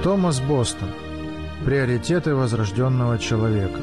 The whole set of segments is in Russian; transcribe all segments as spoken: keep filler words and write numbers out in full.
Томас Бостон. Приоритеты возрожденного человека.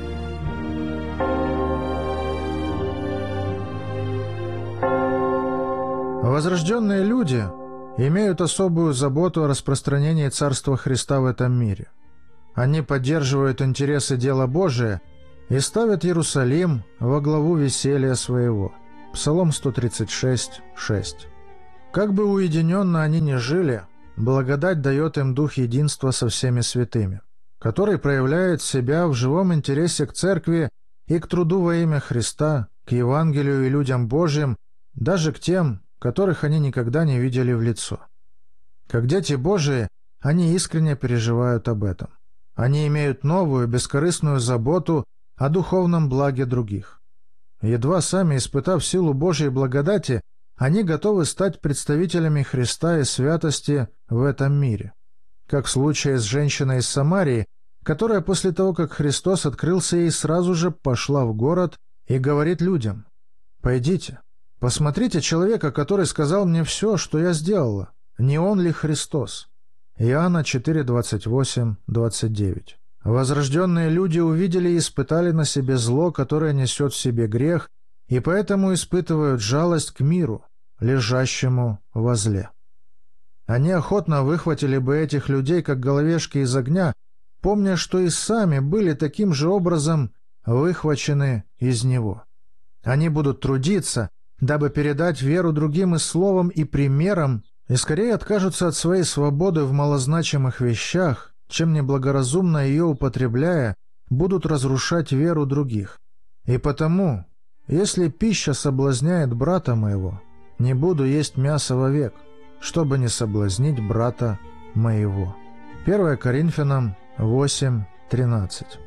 Возрожденные люди имеют особую заботу о распространении Царства Христа в этом мире. Они поддерживают интересы дела Божия и ставят Иерусалим во главу веселья своего. Псалом сто тридцать шесть, шесть. Как бы уединенно они ни жили, благодать дает им дух единства со всеми святыми, который проявляет себя в живом интересе к церкви и к труду во имя Христа, к Евангелию и людям Божьим, даже к тем, которых они никогда не видели в лицо. Как дети Божии, они искренне переживают об этом. Они имеют новую, бескорыстную заботу о духовном благе других. Едва сами испытав силу Божьей благодати, они готовы стать представителями Христа и святости в этом мире. Как в случае с женщиной из Самарии, которая после того, как Христос открылся ей, сразу же пошла в город и говорит людям: «Пойдите, посмотрите человека, который сказал мне все, что я сделала. Не он ли Христос?» Иоанна четыре, двадцать восемь, двадцать девять. Возрожденные люди увидели и испытали на себе зло, которое несет в себе грех, и поэтому испытывают жалость к миру, лежащему во зле. Они охотно выхватили бы этих людей, как головешки из огня, помня, что и сами были таким же образом выхвачены из него. Они будут трудиться, дабы передать веру другим и словом, и примером, и скорее откажутся от своей свободы в малозначимых вещах, чем неблагоразумно ее употребляя, будут разрушать веру других. И потому, если пища соблазняет брата моего, не буду есть мясо вовек, чтобы не соблазнить брата моего. первое Коринфянам восемь, тринадцать.